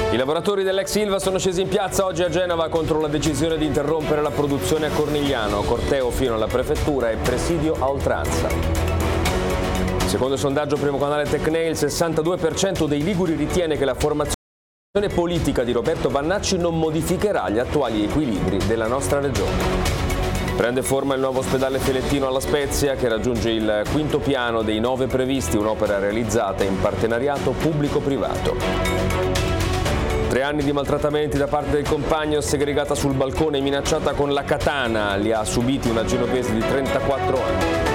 I lavoratori dell'ex Ilva sono scesi in piazza oggi a Genova contro la decisione di interrompere la produzione a Cornigliano, corteo fino alla prefettura e presidio a oltranza. Secondo il sondaggio Primo Canale Tecne, il 62% dei liguri ritiene che la formazione politica di Roberto Vannacci non modificherà gli attuali equilibri della nostra regione. Prende forma il nuovo ospedale Felettino alla Spezia, che raggiunge il quinto piano dei 9 previsti, un'opera realizzata in partenariato pubblico-privato. 3 anni di maltrattamenti da parte del compagno, segregata sul balcone e minacciata con la katana, li ha subiti una genovese di 34 anni.